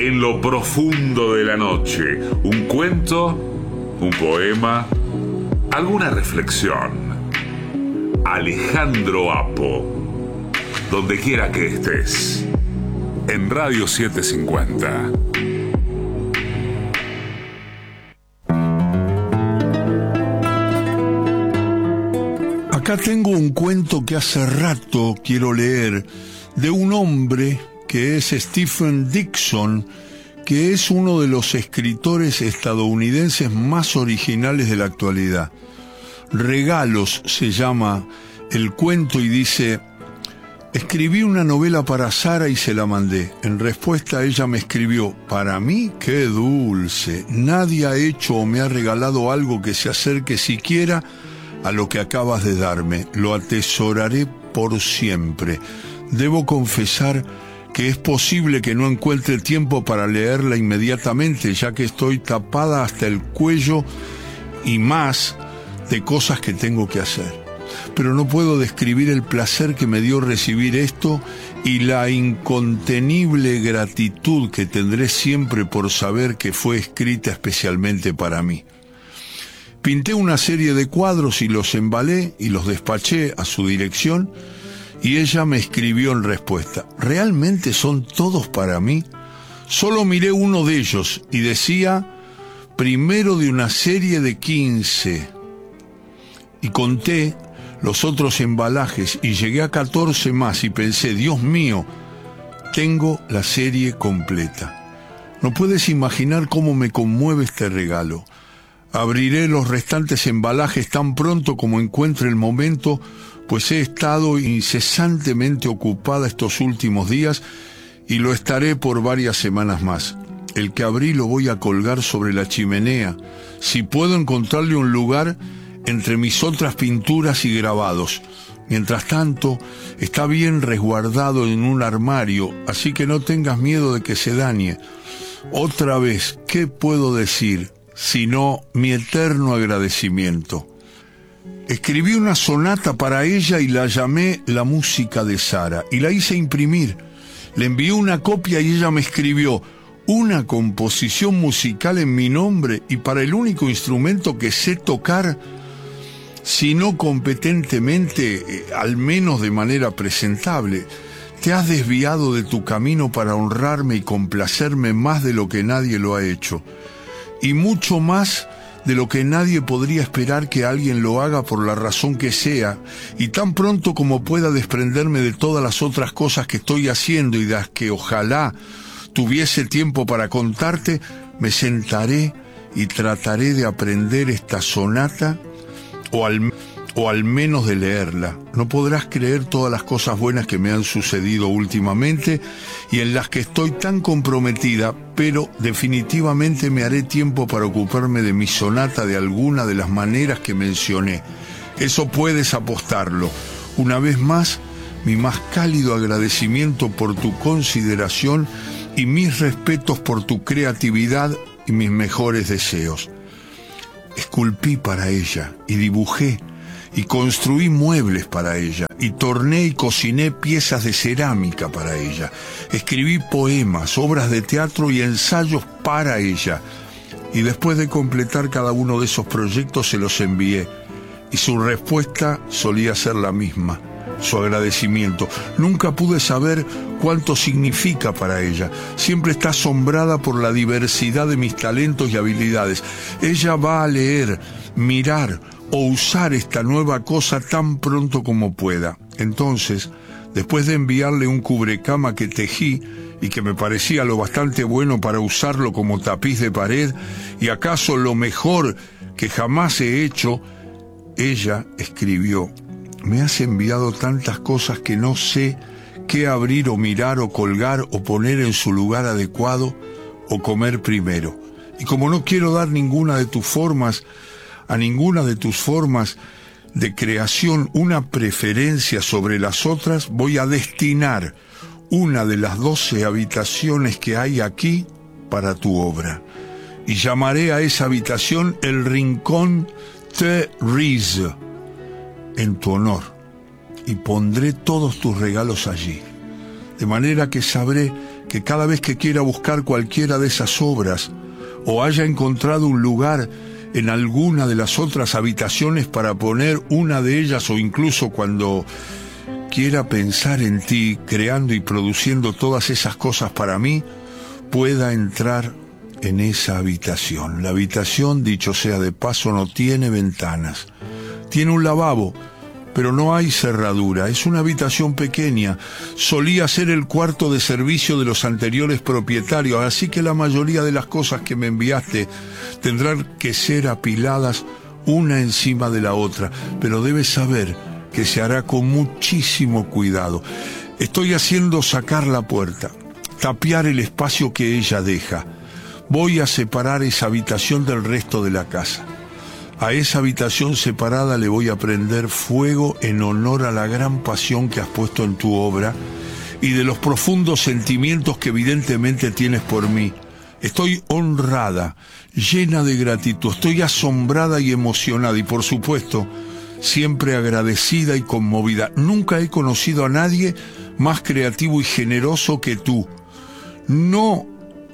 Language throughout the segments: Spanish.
en lo profundo de la noche, un cuento, un poema, alguna reflexión. Alejandro Apo, donde quiera que estés, en Radio 750. Acá tengo un cuento que hace rato quiero leer, de un hombre que es Stephen Dixon, que es uno de los escritores estadounidenses más originales de la actualidad. Regalos se llama el cuento y dice: escribí una novela para Sara y se la mandé. En respuesta ella me escribió: para mí, qué dulce. Nadie ha hecho o me ha regalado algo que se acerque siquiera a lo que acabas de darme. Lo atesoraré por siempre. Debo confesar que es posible que no encuentre tiempo para leerla inmediatamente, ya que estoy tapada hasta el cuello y más de cosas que tengo que hacer. Pero no puedo describir el placer que me dio recibir esto y la incontenible gratitud que tendré siempre por saber que fue escrita especialmente para mí. Pinté una serie de cuadros y los embalé y los despaché a su dirección, y ella me escribió en respuesta: ¿realmente son todos para mí? Solo miré uno de ellos y decía: primero de una serie de 15. Y conté los otros embalajes y llegué a 14 más y pensé: Dios mío, tengo la serie completa. No puedes imaginar cómo me conmueve este regalo. Abriré los restantes embalajes tan pronto como encuentre el momento, pues he estado incesantemente ocupada estos últimos días y lo estaré por varias semanas más. El que abrí lo voy a colgar sobre la chimenea, si puedo encontrarle un lugar entre mis otras pinturas y grabados. Mientras tanto, está bien resguardado en un armario, así que no tengas miedo de que se dañe. Otra vez, ¿qué puedo decir sino mi eterno agradecimiento? Escribí una sonata para ella y la llamé La música de Sara, y la hice imprimir. Le envié una copia y ella me escribió: una composición musical en mi nombre y para el único instrumento que sé tocar, si no competentemente, al menos de manera presentable. Te has desviado de tu camino para honrarme y complacerme más de lo que nadie lo ha hecho, y mucho más de lo que nadie podría esperar que alguien lo haga por la razón que sea, y tan pronto como pueda desprenderme de todas las otras cosas que estoy haciendo y de las que ojalá tuviese tiempo para contarte, me sentaré y trataré de aprender esta sonata o al menos de leerla. No podrás creer todas las cosas buenas que me han sucedido últimamente y en las que estoy tan comprometida, pero definitivamente me haré tiempo para ocuparme de mi sonata de alguna de las maneras que mencioné. Eso puedes apostarlo. Una vez más, mi más cálido agradecimiento por tu consideración y mis respetos por tu creatividad y mis mejores deseos. Esculpí para ella y dibujé y construí muebles para ella, y torné y cociné piezas de cerámica para ella. Escribí poemas, obras de teatro y ensayos para ella. Y después de completar cada uno de esos proyectos se los envié. Y su respuesta solía ser la misma: su agradecimiento. Nunca pude saber cuánto significa para ella. Siempre está asombrada por la diversidad de mis talentos y habilidades. Ella va a leer, mirar o usar esta nueva cosa tan pronto como pueda. Entonces, después de enviarle un cubrecama que tejí y que me parecía lo bastante bueno para usarlo como tapiz de pared, y acaso lo mejor que jamás he hecho, ella escribió: me has enviado tantas cosas que no sé qué abrir o mirar o colgar o poner en su lugar adecuado o comer primero. Y como no quiero dar a ninguna de tus formas de creación una preferencia sobre las otras, voy a destinar una de las 12 habitaciones que hay aquí para tu obra. Y llamaré a esa habitación el Rincón Thérèse, en tu honor, y pondré todos tus regalos allí, de manera que sabré que cada vez que quiera buscar cualquiera de esas obras, o haya encontrado un lugar en alguna de las otras habitaciones para poner una de ellas, o incluso cuando quiera pensar en ti, creando y produciendo todas esas cosas para mí, pueda entrar en esa habitación. La habitación, dicho sea de paso, no tiene ventanas. Tiene un lavabo, pero no hay cerradura. Es una habitación pequeña. Solía ser el cuarto de servicio de los anteriores propietarios, así que la mayoría de las cosas que me enviaste tendrán que ser apiladas una encima de la otra, pero debes saber que se hará con muchísimo cuidado. Estoy haciendo sacar la puerta, tapiar el espacio que ella deja. Voy a separar esa habitación del resto de la casa. A esa habitación separada le voy a prender fuego en honor a la gran pasión que has puesto en tu obra y de los profundos sentimientos que evidentemente tienes por mí. Estoy honrada, llena de gratitud, estoy asombrada y emocionada y, por supuesto, siempre agradecida y conmovida. Nunca he conocido a nadie más creativo y generoso que tú. No,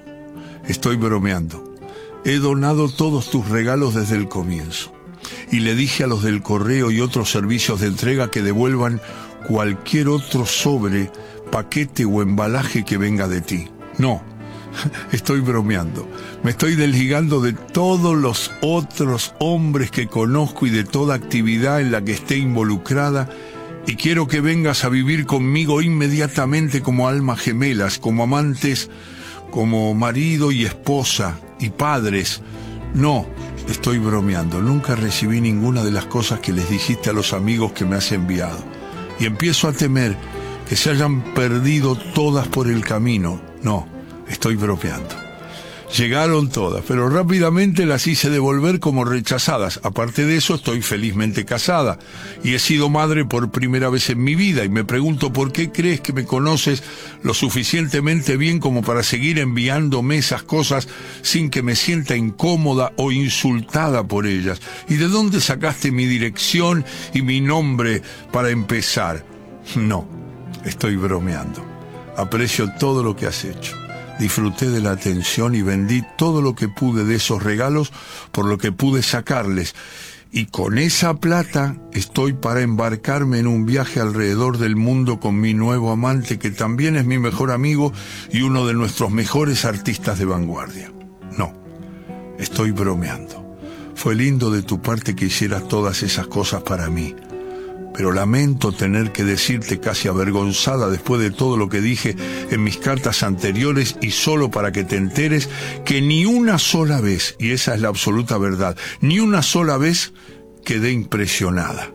estoy bromeando. He donado todos tus regalos desde el comienzo. Y le dije a los del correo y otros servicios de entrega que devuelvan cualquier otro sobre, paquete o embalaje que venga de ti. No, estoy bromeando. Me estoy desligando de todos los otros hombres que conozco y de toda actividad en la que esté involucrada, y quiero que vengas a vivir conmigo inmediatamente como almas gemelas, como amantes, como marido y esposa y padres. No, estoy bromeando. Nunca recibí ninguna de las cosas que les dijiste a los amigos que me has enviado. Y empiezo a temer que se hayan perdido todas por el camino. No, estoy bromeando. Llegaron todas, pero rápidamente las hice devolver como rechazadas. Aparte de eso, estoy felizmente casada y he sido madre por primera vez en mi vida, y me pregunto por qué crees que me conoces lo suficientemente bien como para seguir enviándome esas cosas sin que me sienta incómoda o insultada por ellas. ¿Y de dónde sacaste mi dirección y mi nombre para empezar? No, estoy bromeando. Aprecio todo lo que has hecho. Disfruté de la atención y vendí todo lo que pude de esos regalos por lo que pude sacarles. Y con esa plata estoy para embarcarme en un viaje alrededor del mundo con mi nuevo amante, que también es mi mejor amigo y uno de nuestros mejores artistas de vanguardia. No, estoy bromeando. Fue lindo de tu parte que hicieras todas esas cosas para mí. Pero lamento tener que decirte, casi avergonzada después de todo lo que dije en mis cartas anteriores, y solo para que te enteres, que ni una sola vez, y esa es la absoluta verdad, ni una sola vez quedé impresionada.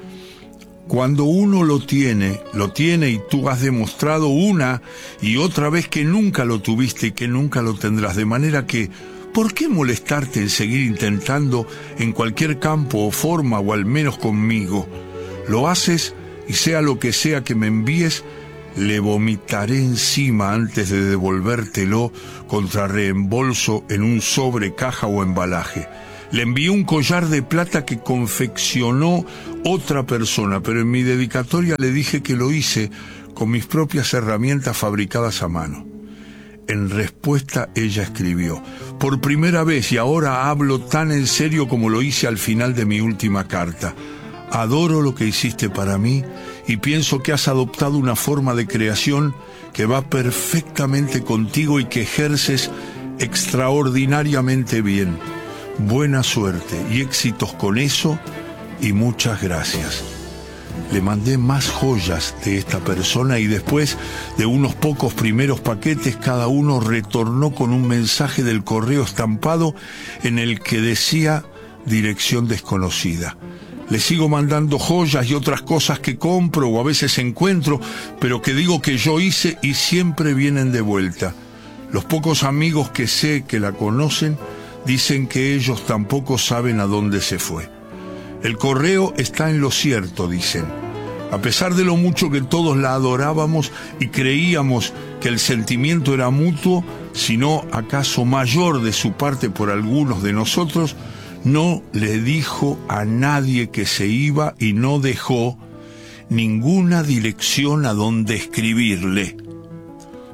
Cuando uno lo tiene y tú has demostrado una y otra vez que nunca lo tuviste y que nunca lo tendrás, de manera que ¿por qué molestarte en seguir intentando en cualquier campo o forma, o al menos conmigo? Lo haces y sea lo que sea que me envíes, le vomitaré encima antes de devolvértelo contra reembolso en un sobre, caja o embalaje. Le envié un collar de plata que confeccionó otra persona, pero en mi dedicatoria le dije que lo hice con mis propias herramientas fabricadas a mano. En respuesta ella escribió: por primera vez, y ahora hablo tan en serio como lo hice al final de mi última carta, adoro lo que hiciste para mí y pienso que has adoptado una forma de creación que va perfectamente contigo y que ejerces extraordinariamente bien. Buena suerte y éxitos con eso, y muchas gracias. Le mandé más joyas de esta persona y después de unos pocos primeros paquetes, cada uno retornó con un mensaje del correo estampado en el que decía dirección desconocida. Le sigo mandando joyas y otras cosas que compro o a veces encuentro, pero que digo que yo hice, y siempre vienen de vuelta. Los pocos amigos que sé que la conocen dicen que ellos tampoco saben a dónde se fue. El correo está en lo cierto, dicen. A pesar de lo mucho que todos la adorábamos y creíamos que el sentimiento era mutuo, si no acaso mayor de su parte por algunos de nosotros, no le dijo a nadie que se iba y no dejó ninguna dirección a donde escribirle.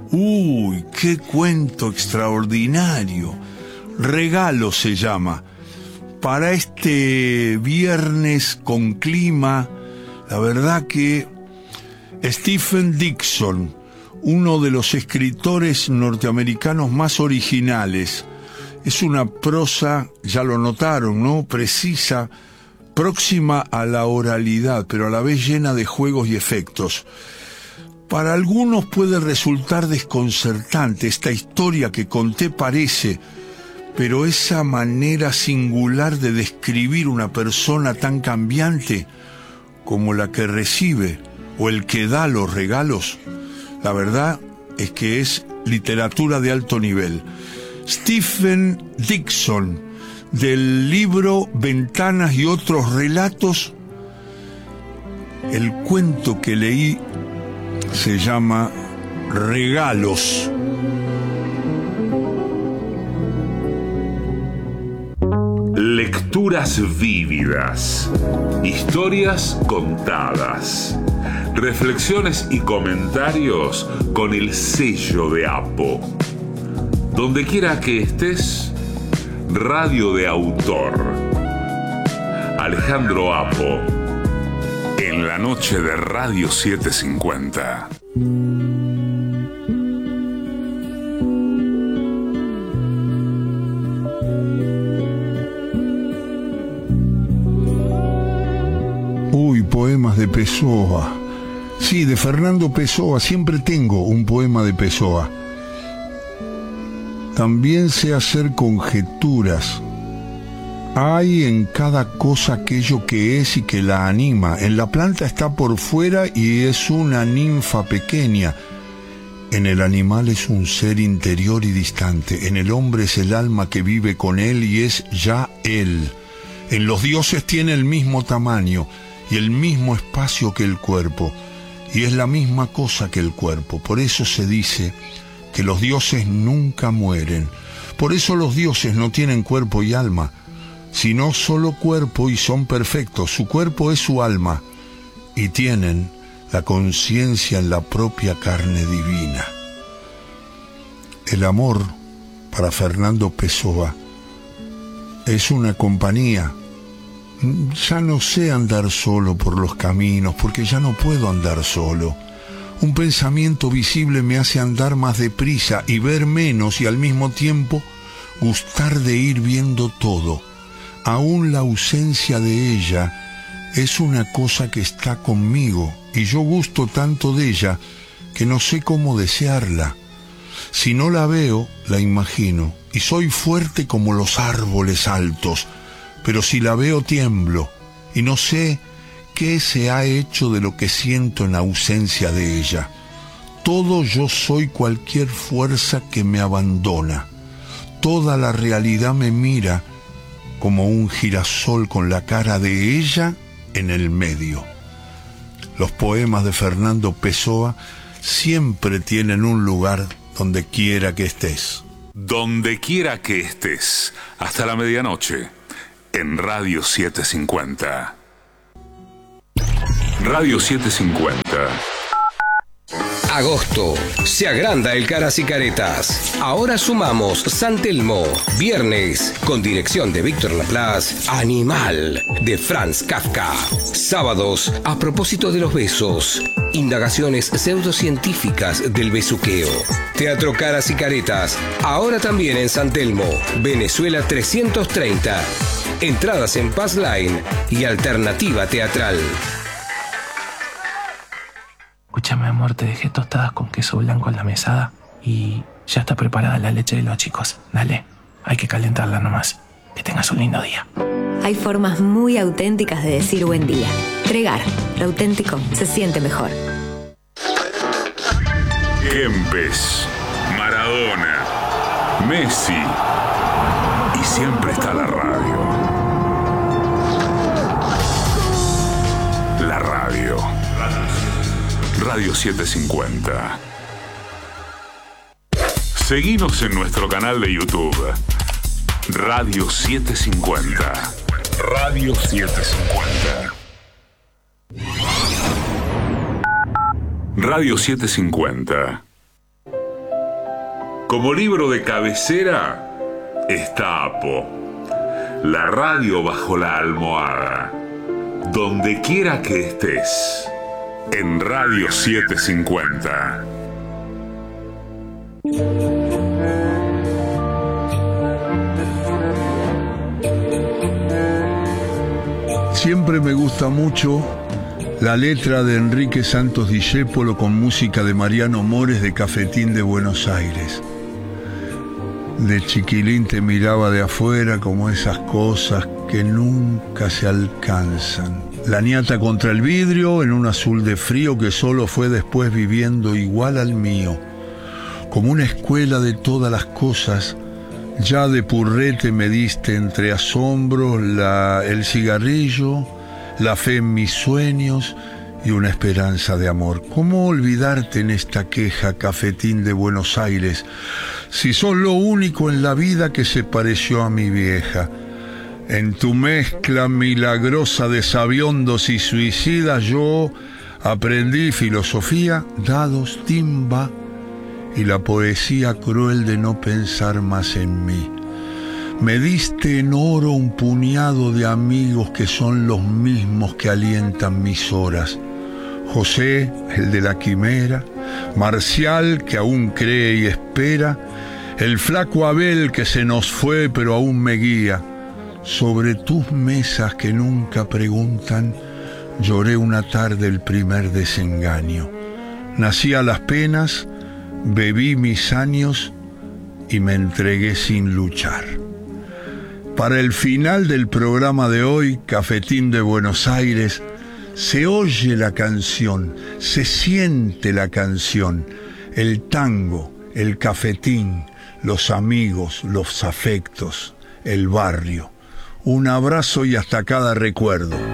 Uy, qué cuento extraordinario. Regalo se llama. Para este viernes con clima, la verdad que Stephen Dixon, uno de los escritores norteamericanos más originales, es una prosa, ya lo notaron, ¿no? Precisa, próxima a la oralidad, pero a la vez llena de juegos y efectos. Para algunos puede resultar desconcertante esta historia que conté, parece, pero esa manera singular de describir una persona tan cambiante como la que recibe o el que da los regalos, la verdad es que es literatura de alto nivel. Stephen Dixon, del libro Ventanas y otros relatos, el cuento que leí se llama Regalos. Lecturas vívidas, historias contadas, reflexiones y comentarios con el sello de Apo. Donde quiera que estés, radio de autor. Alejandro Apo, en la noche de Radio 750. Uy, poemas de Pessoa. Sí, de Fernando Pessoa, siempre tengo un poema de Pessoa. También sé hacer conjeturas. Hay en cada cosa aquello que es y que la anima. En la planta está por fuera y es una ninfa pequeña. En el animal es un ser interior y distante. En el hombre es el alma que vive con él y es ya él. En los dioses tiene el mismo tamaño y el mismo espacio que el cuerpo. Y es la misma cosa que el cuerpo. Por eso se dice que los dioses nunca mueren. Por eso los dioses no tienen cuerpo y alma, sino solo cuerpo y son perfectos. Su cuerpo es su alma y tienen la conciencia en la propia carne divina. El amor, para Fernando Pessoa, es una compañía. Ya no sé andar solo por los caminos, porque ya no puedo andar solo. Un pensamiento visible me hace andar más deprisa y ver menos y al mismo tiempo gustar de ir viendo todo. Aún la ausencia de ella es una cosa que está conmigo y yo gusto tanto de ella que no sé cómo desearla. Si no la veo, la imagino y soy fuerte como los árboles altos, pero si la veo tiemblo y no sé ¿qué se ha hecho de lo que siento en ausencia de ella? Todo yo soy cualquier fuerza que me abandona. Toda la realidad me mira como un girasol con la cara de ella en el medio. Los poemas de Fernando Pessoa siempre tienen un lugar donde quiera que estés. Donde quiera que estés, hasta la medianoche, en Radio 750. Radio 750. Agosto. Se agranda el Caras y Caretas. Ahora sumamos San Telmo. Viernes, con dirección de Víctor Laplace, Animal, de Franz Kafka. Sábados, a propósito de los besos. Indagaciones pseudocientíficas del besuqueo. Teatro Caras y Caretas. Ahora también en San Telmo, Venezuela 330. Entradas en Pass Line y Alternativa Teatral. Escúchame, amor, te dejé tostadas con queso blanco en la mesada y ya está preparada la leche de los chicos. Dale, hay que calentarla nomás. Que tengas un lindo día. Hay formas muy auténticas de decir buen día. Tregar, lo auténtico se siente mejor. Kempes, Maradona, Messi y siempre está la radio. La radio. Radio 750. Seguinos en nuestro canal de YouTube. Radio 750. Radio 750. Radio 750. Como libro de cabecera está Apo, la radio bajo la almohada, donde quiera que estés, en Radio 750. Siempre me gusta mucho la letra de Enrique Santos Discépolo con música de Mariano Mores de Cafetín de Buenos Aires. De chiquilín te miraba de afuera como esas cosas que nunca se alcanzan. La ñata contra el vidrio en un azul de frío que solo fue después viviendo igual al mío. Como una escuela de todas las cosas, ya de purrete me diste entre asombros el cigarrillo, la fe en mis sueños y una esperanza de amor. ¿Cómo olvidarte en esta queja, Cafetín de Buenos Aires, si sos lo único en la vida que se pareció a mi vieja? En tu mezcla milagrosa de sabiondos y suicidas yo aprendí filosofía, dados, timba y la poesía cruel de no pensar más en mí. Me diste en oro un puñado de amigos que son los mismos que alientan mis horas. José, el de la quimera, Marcial, que aún cree y espera, el flaco Abel que se nos fue pero aún me guía. Sobre tus mesas que nunca preguntan, lloré una tarde el primer desengaño. Nací a las penas, bebí mis años y me entregué sin luchar. Para el final del programa de hoy, Cafetín de Buenos Aires, se oye la canción, se siente la canción, el tango, el cafetín, los amigos, los afectos, el barrio. Un abrazo y hasta cada recuerdo.